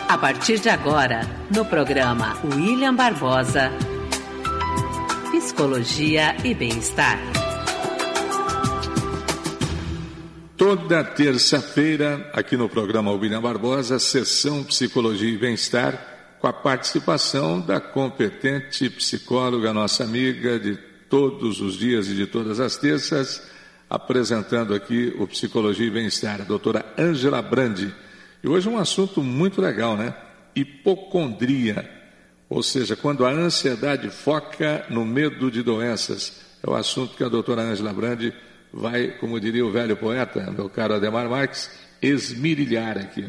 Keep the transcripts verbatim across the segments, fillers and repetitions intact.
A partir de agora, no programa William Barbosa, Psicologia e Bem-Estar. Toda terça-feira, aqui no programa William Barbosa, sessão Psicologia e Bem-Estar, com a participação da competente psicóloga, nossa amiga de todos os dias e de todas as terças, apresentando aqui o Psicologia e Bem-Estar, a doutora Ângela Brandi. E hoje é um assunto muito legal, né? Hipocondria, ou seja, quando a ansiedade foca no medo de doenças. É o assunto que a doutora Ângela Brandi vai, como diria o velho poeta, meu caro Ademar Marques, esmirilhar aqui.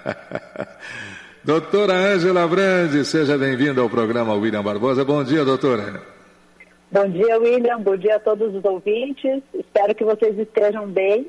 Doutora Ângela Brandi, seja bem-vinda ao programa William Barbosa. Bom dia, doutora. Bom dia, William. Bom dia a todos os ouvintes. Espero que vocês estejam bem.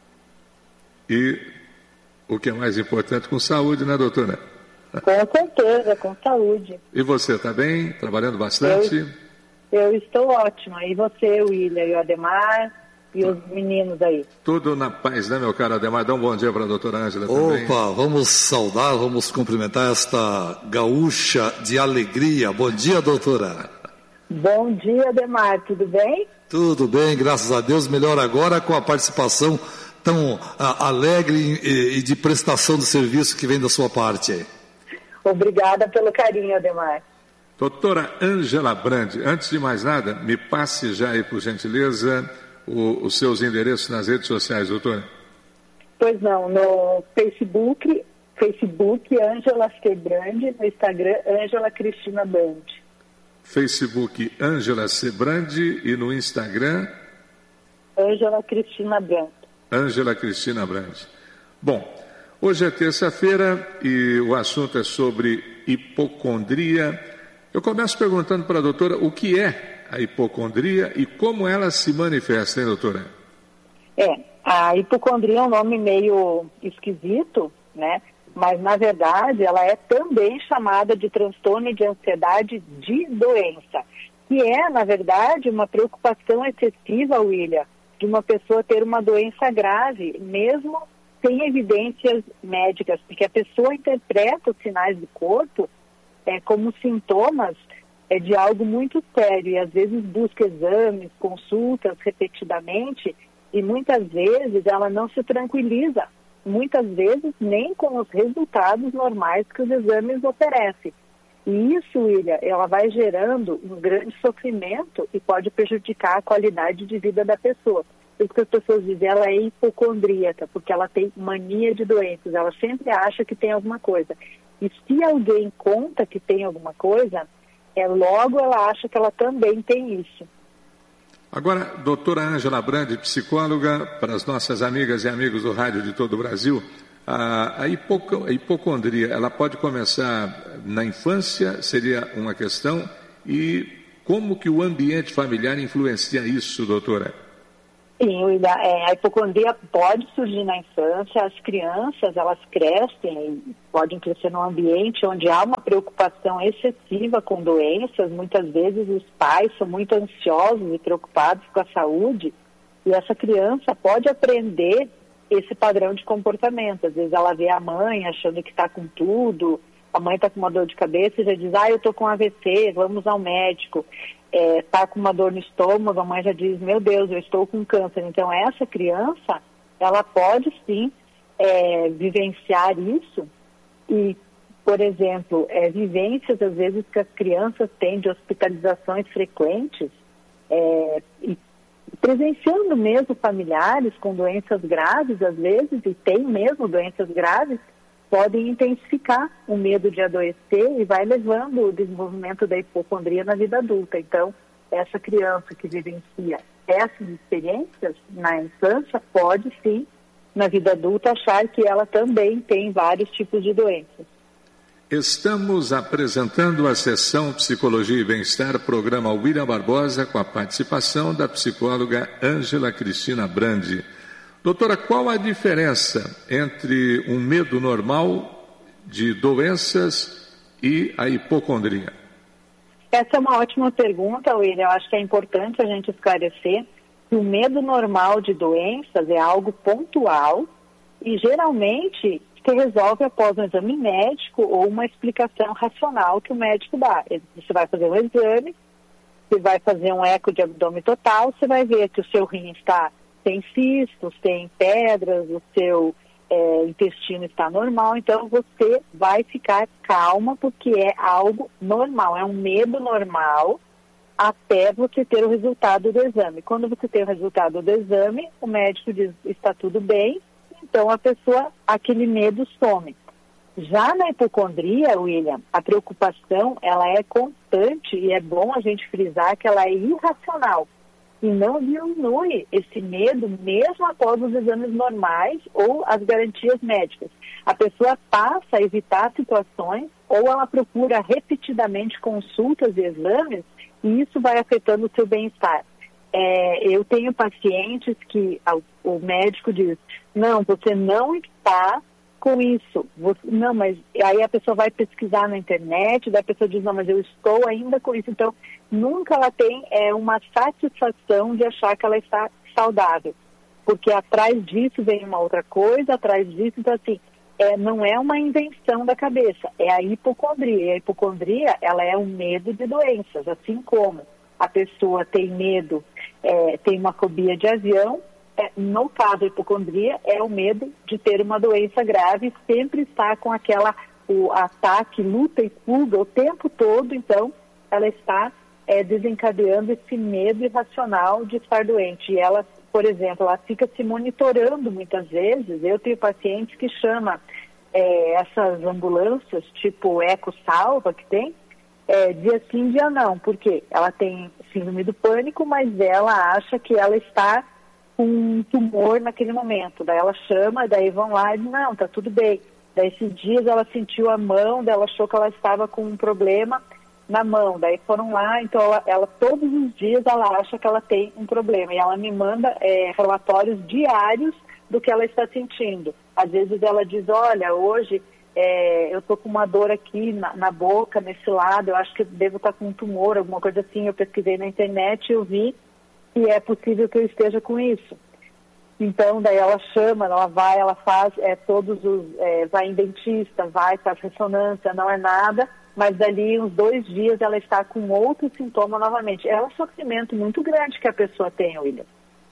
E o que é mais importante, com saúde, né, doutora? Com certeza, com saúde. E você, está bem? Trabalhando bastante? Eu, eu estou ótima. E você, William, e o Ademar, e os meninos aí? Tudo na paz, né, meu caro Ademar? Dá um bom dia para a doutora Ângela também. Opa, vamos saudar, vamos cumprimentar esta gaúcha de alegria. Bom dia, doutora. Bom dia, Ademar. Tudo bem? Tudo bem, graças a Deus. Melhor agora com a participação tão a, alegre e, e de prestação de serviço que vem da sua parte aí. Obrigada pelo carinho, Ademar. Doutora Ângela Brandi, antes de mais nada, me passe já aí, por gentileza, o, os seus endereços nas redes sociais, doutora. Pois não, no Facebook, Facebook Ângela C. Brandi, no Instagram Ângela Cristina Brandi. Facebook Ângela C. Brandi e no Instagram Ângela Cristina Brandi. Ângela Cristina Brandi. Bom, hoje é terça-feira e o assunto é sobre hipocondria. Eu começo perguntando para a doutora o que é a hipocondria e como ela se manifesta, hein, doutora? É, a hipocondria é um nome meio esquisito, né? Mas, na verdade, ela é também chamada de transtorno de ansiedade de doença, que é, na verdade, uma preocupação excessiva, William, de uma pessoa ter uma doença grave, mesmo sem evidências médicas, porque a pessoa interpreta os sinais do corpo é, como sintomas é, de algo muito sério, e às vezes busca exames, consultas repetidamente, e muitas vezes ela não se tranquiliza, muitas vezes nem com os resultados normais que os exames oferecem. E isso, William, ela vai gerando um grande sofrimento e pode prejudicar a qualidade de vida da pessoa. Por isso que as pessoas dizem, ela é hipocondríaca, porque ela tem mania de doenças, ela sempre acha que tem alguma coisa. E se alguém conta que tem alguma coisa, é, logo ela acha que ela também tem isso. Agora, doutora Ângela Brandi, psicóloga, para as nossas amigas e amigos do rádio de todo o Brasil, a, a, hipoc- a hipocondria, ela pode começar na infância, seria uma questão, e como que o ambiente familiar influencia isso, doutora? Sim, a hipocondria pode surgir na infância, as crianças, elas crescem, podem crescer num ambiente onde há uma preocupação excessiva com doenças, muitas vezes os pais são muito ansiosos e preocupados com a saúde, e essa criança pode aprender esse padrão de comportamento. Às vezes ela vê a mãe achando que está com tudo, a mãe está com uma dor de cabeça e já diz, ah, eu estou com A V C, vamos ao médico. Está é, com uma dor no estômago, a mãe já diz, meu Deus, eu estou com câncer. Então, essa criança, ela pode sim é, vivenciar isso e, por exemplo, é, vivências, às vezes, que as crianças têm de hospitalizações frequentes, é, e presenciando mesmo familiares com doenças graves, às vezes, e tem mesmo doenças graves, podem intensificar o medo de adoecer e vai levando o desenvolvimento da hipocondria na vida adulta. Então, essa criança que vivencia essas experiências na infância pode, sim, na vida adulta, achar que ela também tem vários tipos de doenças. Estamos apresentando a sessão Psicologia e Bem-Estar, programa William Barbosa, com a participação da psicóloga Ângela Cristina Brandi. Doutora, qual a diferença entre um medo normal de doenças e a hipocondria? Essa é uma ótima pergunta, William. Eu acho que é importante a gente esclarecer que o medo normal de doenças é algo pontual e geralmente se resolve após um exame médico ou uma explicação racional que o médico dá. Você vai fazer um exame, você vai fazer um eco de abdômen total, você vai ver que o seu rim está sem cistos, tem pedras, o seu é, intestino está normal, então você vai ficar calma porque é algo normal, é um medo normal até você ter o resultado do exame. Quando você tem o resultado do exame, o médico diz está tudo bem, então a pessoa, aquele medo some. Já na hipocondria, William, a preocupação ela é constante e é bom a gente frisar que ela é irracional e não diminui esse medo mesmo após os exames normais ou as garantias médicas. A pessoa passa a evitar situações ou ela procura repetidamente consultas e exames e isso vai afetando o seu bem-estar. É, eu tenho pacientes que o médico diz, não, você não está com isso. Você, não, mas aí a pessoa vai pesquisar na internet, daí a pessoa diz, não, mas eu estou ainda com isso. Então, nunca ela tem é, uma satisfação de achar que ela está saudável. Porque atrás disso vem uma outra coisa, atrás disso, então assim, é, não é uma invenção da cabeça, é a hipocondria. E a hipocondria, ela é um medo de doenças, assim como a pessoa tem medo, é, tem uma fobia de avião, é, no caso da hipocondria, é o medo de ter uma doença grave, sempre está com aquela, o ataque, luta e fuga o tempo todo, então ela está é, desencadeando esse medo irracional de estar doente. E ela, por exemplo, ela fica se monitorando muitas vezes. Eu tenho pacientes que chamam é, essas ambulâncias, tipo Eco-Salva que tem, É, dia sim, dia não, porque ela tem síndrome do pânico, mas ela acha que ela está com um tumor naquele momento. Daí ela chama, daí vão lá e diz, não, tá tudo bem. Daí esses dias ela sentiu a mão, daí ela achou que ela estava com um problema na mão. Daí foram lá, então ela, ela todos os dias ela acha que ela tem um problema. E ela me manda é, relatórios diários do que ela está sentindo. Às vezes ela diz, olha, hoje... É, eu estou com uma dor aqui na, na boca, nesse lado, eu acho que eu devo estar com um tumor, alguma coisa assim. Eu pesquisei na internet e eu vi que é possível que eu esteja com isso. Então, daí ela chama, ela vai, ela faz é, todos os... É, vai em dentista, vai, faz ressonância, não é nada, mas dali uns dois dias ela está com outro sintoma novamente. É um sofrimento muito grande que a pessoa tem, William.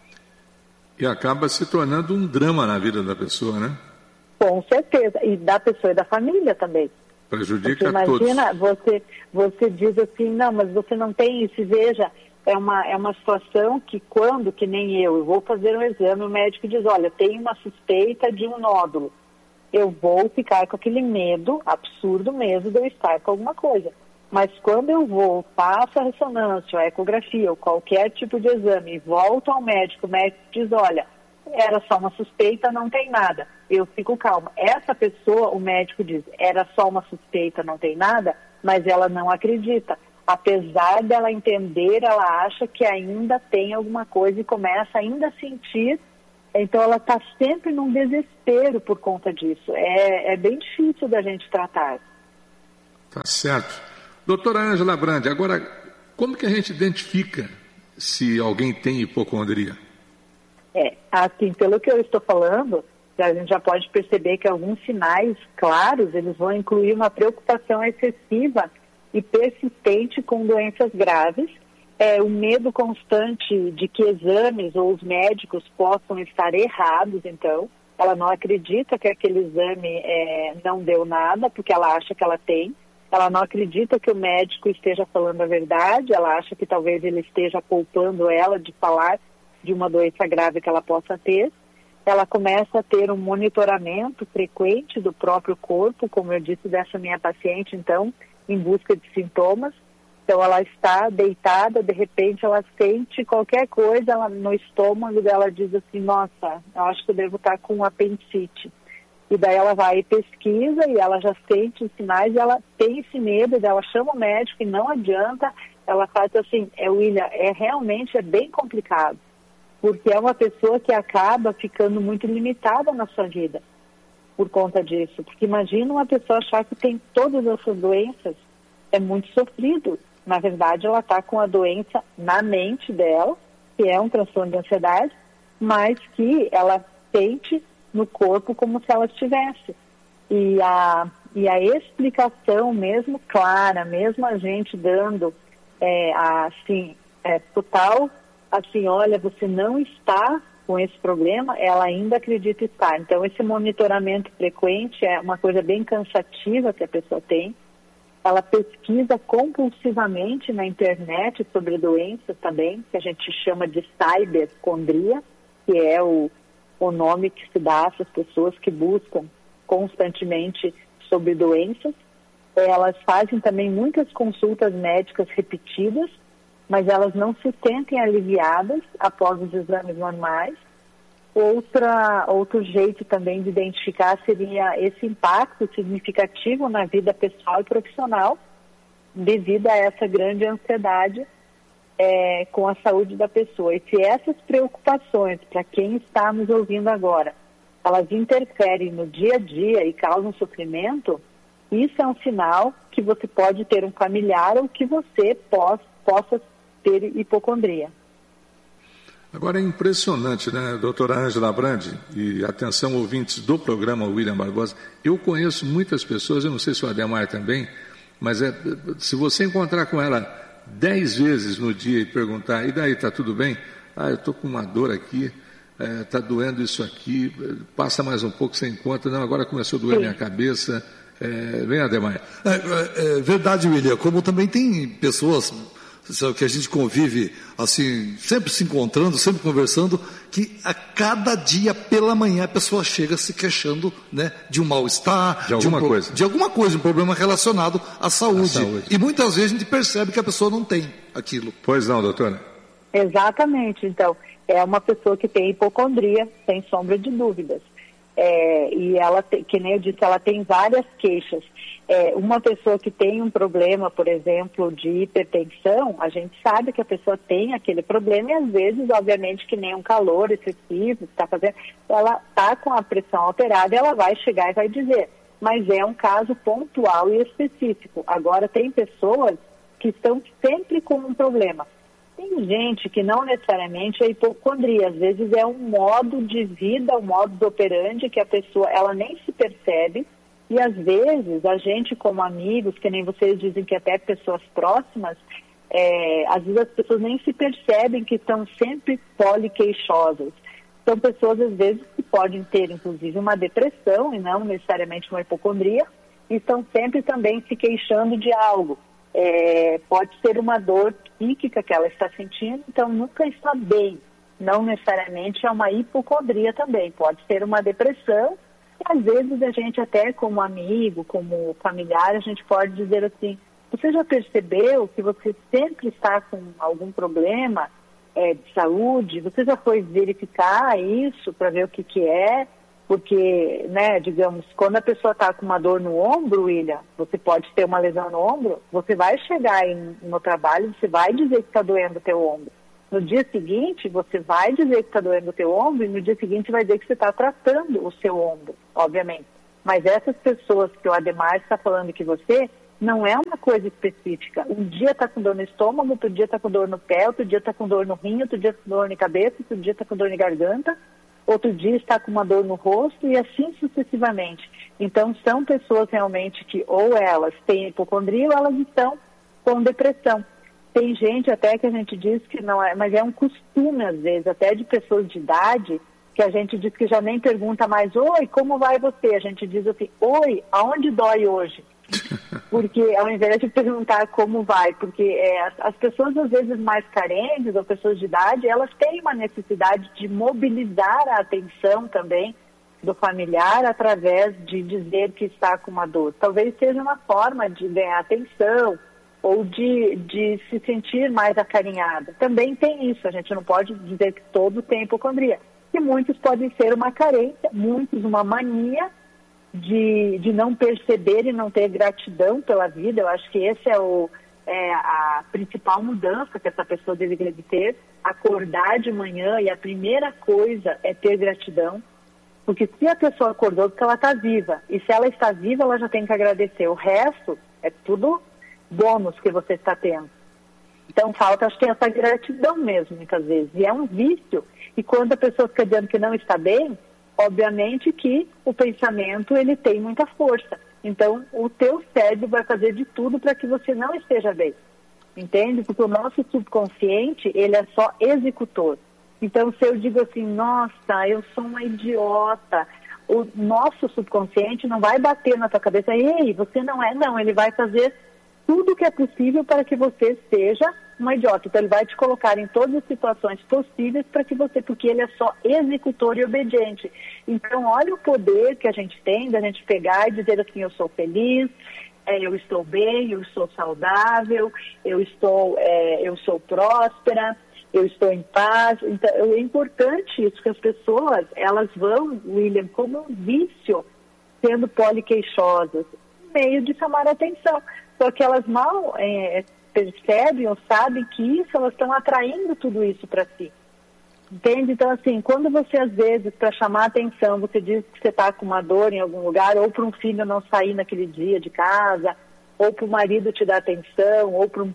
E acaba se tornando um drama na vida da pessoa, né? Com certeza, e da pessoa e da família também. Prejudica a todos. Imagina, você, você diz assim, não, mas você não tem isso, e veja, é uma, é uma situação que quando, que nem eu, eu vou fazer um exame, o médico diz, olha, tem uma suspeita de um nódulo. Eu vou ficar com aquele medo absurdo mesmo de eu estar com alguma coisa. Mas quando eu vou, faço a ressonância, a ecografia, ou qualquer tipo de exame, e volto ao médico, o médico diz, olha, era só uma suspeita, não tem nada. Eu fico calma. Essa pessoa, o médico diz, era só uma suspeita, não tem nada, mas ela não acredita. Apesar dela entender, ela acha que ainda tem alguma coisa e começa ainda a sentir. Então ela está sempre num desespero por conta disso. É, é bem difícil da gente tratar. Tá certo. Doutora Ângela Brandi, agora, como que a gente identifica se alguém tem hipocondria? É, assim, pelo que eu estou falando, a gente já pode perceber que alguns sinais claros, eles vão incluir uma preocupação excessiva e persistente com doenças graves, é, o medo constante de que exames ou os médicos possam estar errados, então, ela não acredita que aquele exame é, não deu nada, porque ela acha que ela tem, ela não acredita que o médico esteja falando a verdade, ela acha que talvez ele esteja poupando ela de falar de uma doença grave que ela possa ter. Ela começa a ter um monitoramento frequente do próprio corpo, como eu disse dessa minha paciente, então, em busca de sintomas. Então, ela está deitada, de repente ela sente qualquer coisa ela, no estômago dela, diz assim, nossa, eu acho que eu devo estar com apendicite. E daí ela vai e pesquisa e ela já sente os sinais, e ela tem esse medo, ela chama o médico e não adianta, ela faz assim, é, William, é realmente é bem complicado. Porque é uma pessoa que acaba ficando muito limitada na sua vida por conta disso. Porque imagina uma pessoa achar que tem todas essas doenças, é muito sofrido. Na verdade, ela está com a doença na mente dela, que é um transtorno de ansiedade, mas que ela sente no corpo como se ela estivesse. E a, e a explicação mesmo clara, mesmo a gente dando é, assim, é, total, assim, olha, você não está com esse problema, ela ainda acredita estar. Então, esse monitoramento frequente é uma coisa bem cansativa que a pessoa tem. Ela pesquisa compulsivamente na internet sobre doenças também, que a gente chama de cibercondria, que é o, o nome que se dá a essas pessoas que buscam constantemente sobre doenças. Elas fazem também muitas consultas médicas repetidas, mas elas não se sentem aliviadas após os exames normais. Outra, outro jeito também de identificar seria esse impacto significativo na vida pessoal e profissional devido a essa grande ansiedade é, com a saúde da pessoa. E se essas preocupações, para quem está nos ouvindo agora, elas interferem no dia a dia e causam sofrimento, isso é um sinal que você pode ter um familiar ou que você possa, possa ter hipocondria. Agora é impressionante, né, doutora Ângela Brandi, e atenção ouvintes do programa William Barbosa, eu conheço muitas pessoas, eu não sei se o Ademar também, mas é, se você encontrar com ela dez vezes no dia e perguntar, e daí, está tudo bem? Ah, eu estou com uma dor aqui, está é, doendo isso aqui, passa mais um pouco, você encontra, não, agora começou a doer Sim. minha cabeça, é, vem Ademar. É, é, é verdade, William, como também tem pessoas que a gente convive, assim, sempre se encontrando, sempre conversando, que a cada dia pela manhã a pessoa chega se queixando, né, de um mal-estar, de alguma de um, coisa, de alguma coisa, um problema relacionado à saúde. à saúde. E muitas vezes a gente percebe que a pessoa não tem aquilo. Pois não, doutora? Exatamente. Então, é uma pessoa que tem hipocondria, sem sombra de dúvidas. É, e ela, te, que nem eu disse, ela tem várias queixas. É, uma pessoa que tem um problema, por exemplo, de hipertensão, a gente sabe que a pessoa tem aquele problema e às vezes, obviamente, que nem um calor excessivo está fazendo, ela está com a pressão alterada, ela vai chegar e vai dizer, mas é um caso pontual e específico. Agora, tem pessoas que estão sempre com um problema. Tem gente que não necessariamente é hipocondria, às vezes é um modo de vida, um modus operandi que a pessoa, ela nem se percebe. E às vezes a gente como amigos, que nem vocês dizem que até pessoas próximas, é, às vezes as pessoas nem se percebem que estão sempre poliqueixosas. São pessoas às vezes que podem ter inclusive uma depressão e não necessariamente uma hipocondria, e estão sempre também se queixando de algo. É, pode ser uma dor psíquica que ela está sentindo, então nunca está bem. Não necessariamente é uma hipocondria também, pode ser uma depressão. Às vezes a gente até como amigo, como familiar, a gente pode dizer assim, você já percebeu que você sempre está com algum problema é, de saúde? Você já foi verificar isso para ver o que, que é? Porque, né, digamos, quando a pessoa está com uma dor no ombro, William, você pode ter uma lesão no ombro, você vai chegar em, no trabalho, você vai dizer que está doendo o teu ombro. No dia seguinte, você vai dizer que está doendo o teu ombro e no dia seguinte vai dizer que você está tratando o seu ombro, obviamente. Mas essas pessoas que o Ademar está falando que você, não é uma coisa específica. Um dia está com dor no estômago, outro dia está com dor no pé, outro dia está com dor no rim, outro dia está com dor na cabeça, outro dia está com dor na garganta, outro dia está com uma dor no rosto e assim sucessivamente. Então são pessoas realmente que ou elas têm hipocondria ou elas estão com depressão. Tem gente até que a gente diz que não é, mas é um costume às vezes, até de pessoas de idade, que a gente diz que já nem pergunta mais, oi, como vai você? A gente diz assim, oi, aonde dói hoje? Porque ao invés de perguntar como vai, porque é, as, as pessoas às vezes mais carentes ou pessoas de idade, elas têm uma necessidade de mobilizar a atenção também do familiar através de dizer que está com uma dor. Talvez seja uma forma de ganhar atenção, ou de, de se sentir mais acarinhada. Também tem isso, a gente não pode dizer que todo tem hipocondria. E muitos podem ser uma carência, muitos uma mania de, de não perceber e não ter gratidão pela vida. Eu acho que essa é, o, é a principal mudança que essa pessoa deveria ter, acordar de manhã e a primeira coisa é ter gratidão, porque se a pessoa acordou, porque ela está viva, e se ela está viva, ela já tem que agradecer. O resto é tudo bônus que você está tendo. Então falta, acho que essa gratidão mesmo, muitas vezes. E é um vício. E quando a pessoa fica dizendo que não está bem, obviamente que o pensamento ele tem muita força. Então, o teu cérebro vai fazer de tudo para que você não esteja bem. Entende? Porque o nosso subconsciente, ele é só executor. Então, se eu digo assim, nossa, eu sou uma idiota, o nosso subconsciente não vai bater na tua cabeça, ei, você não é, não. Ele vai fazer tudo o que é possível para que você seja uma idiota. Então, ele vai te colocar em todas as situações possíveis para que você, porque ele é só executor e obediente. Então, olha o poder que a gente tem da gente pegar e dizer assim, eu sou feliz, é, eu estou bem, eu estou saudável, eu estou, é, eu sou próspera, eu estou em paz. Então, é importante isso, que as pessoas, elas vão, William, como um vício, sendo poliqueixosas, meio de chamar a atenção. Só que elas mal é, percebem ou sabem que isso, elas estão atraindo tudo isso para si. Entende? Então, assim, quando você, às vezes, para chamar a atenção, você diz que você está com uma dor em algum lugar, ou para um filho não sair naquele dia de casa, ou para o marido te dar atenção, ou para um,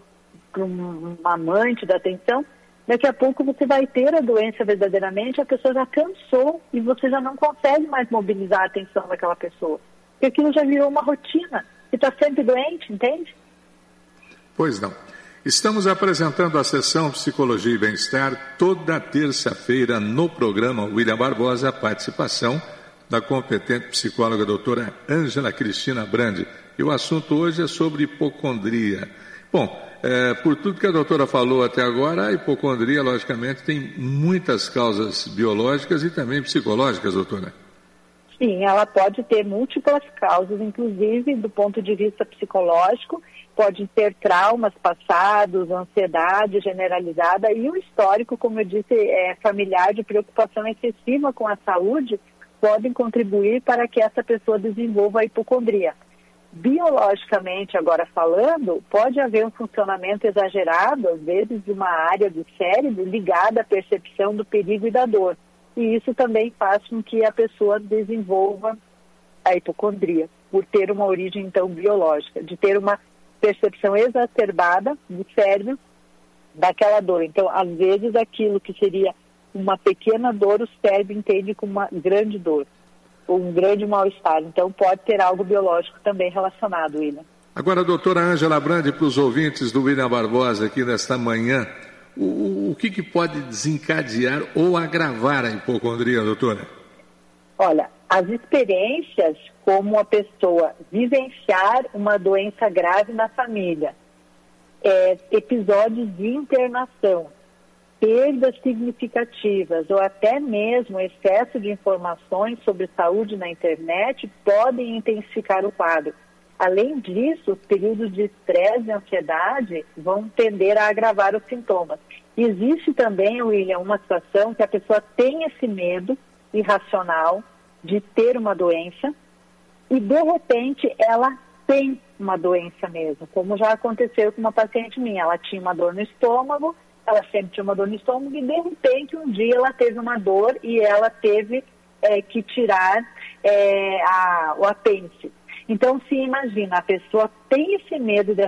um amante te dar atenção, daqui a pouco você vai ter a doença verdadeiramente, a pessoa já cansou e você já não consegue mais mobilizar a atenção daquela pessoa. Porque aquilo já virou uma rotina. E está sempre doente, entende? Pois não. Estamos apresentando a sessão Psicologia e Bem-Estar toda terça-feira no programa William Barbosa, a participação da competente psicóloga doutora Ângela Cristina Brandi. E o assunto hoje é sobre hipocondria. Bom, é, por tudo que a doutora falou até agora, a hipocondria, logicamente, tem muitas causas biológicas e também psicológicas, doutora. Sim, ela pode ter múltiplas causas, inclusive do ponto de vista psicológico, pode ter traumas passados, ansiedade generalizada e o histórico, como eu disse, é, familiar de preocupação excessiva com a saúde, podem contribuir para que essa pessoa desenvolva a hipocondria. Biologicamente, agora falando, pode haver um funcionamento exagerado, às vezes, de uma área do cérebro ligada à percepção do perigo e da dor. E isso também faz com que a pessoa desenvolva a hipocondria, por ter uma origem, então, biológica, de ter uma percepção exacerbada do cérebro daquela dor. Então, às vezes, aquilo que seria uma pequena dor, o cérebro entende como uma grande dor, ou um grande mal-estar. Então, pode ter algo biológico também relacionado, William. Agora, a doutora Ângela Brandi, para os ouvintes do William Barbosa aqui nesta manhã, O, o que, que pode desencadear ou agravar a hipocondria, doutora? Olha, as experiências como a pessoa vivenciar uma doença grave na família, é, episódios de internação, perdas significativas ou até mesmo excesso de informações sobre saúde na internet podem intensificar o quadro. Além disso, os períodos de estresse e ansiedade vão tender a agravar os sintomas. Existe também, William, uma situação que a pessoa tem esse medo irracional de ter uma doença e, de repente, ela tem uma doença mesmo, como já aconteceu com uma paciente minha. Ela tinha uma dor no estômago, ela sempre tinha uma dor no estômago e, de repente, um dia ela teve uma dor e ela teve é, que tirar é, a, o apêndice. Então, se imagina, a pessoa tem esse medo de